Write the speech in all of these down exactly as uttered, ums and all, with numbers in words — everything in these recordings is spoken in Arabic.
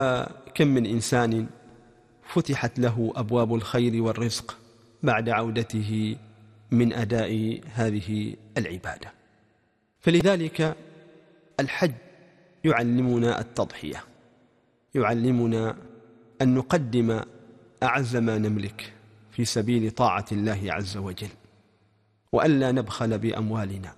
كم من إنسان فتحت له أبواب الخير والرزق بعد عودته من أداء هذه العبادة. فلذلك الحج يعلمنا التضحية، يعلمنا أن نقدم أعز ما نملك في سبيل طاعة الله عز وجل، وأن لا نبخل بأموالنا،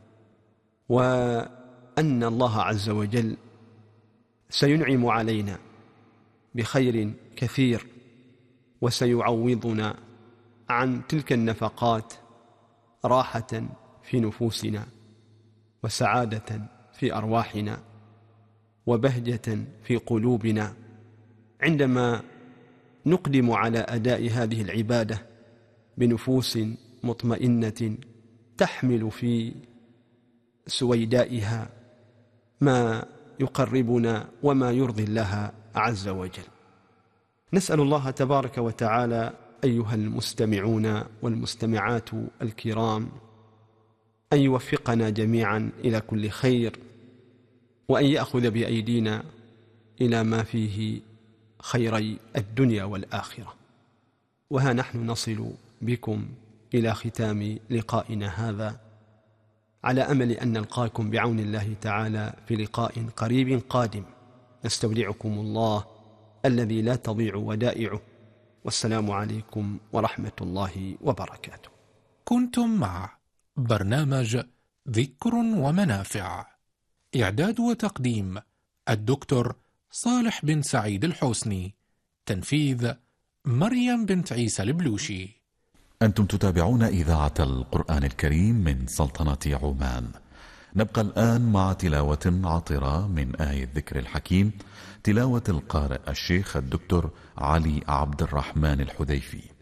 وأن الله عز وجل سينعم علينا بخير كثير، وسيعوضنا عن تلك النفقات راحة في نفوسنا، وسعادة في أرواحنا، وبهجة في قلوبنا، عندما نقدم على أداء هذه العبادة بنفوس مطمئنة تحمل في سويدائها ما يقربنا وما يرضي الله عز وجل. نسأل الله تبارك وتعالى أيها المستمعون والمستمعات الكرام أن يوفقنا جميعا إلى كل خير، وأن يأخذ بأيدينا إلى ما فيه خيري الدنيا والآخرة. وها نحن نصل بكم إلى ختام لقائنا هذا، على أمل أن نلقاكم بعون الله تعالى في لقاء قريب قادم. نستودعكم الله الذي لا تضيع ودائعه، والسلام عليكم ورحمة الله وبركاته. كنتم مع برنامج ذكر ومنافع، إعداد وتقديم الدكتور صالح بن سعيد الحسني، تنفيذ مريم بنت عيسى البلوشي. أنتم تتابعون إذاعة القرآن الكريم من سلطنة عمان. نبقى الآن مع تلاوة عطرة من آية ذكر الحكيم، تلاوة القارئ الشيخ الدكتور علي عبد الرحمن الحذيفي.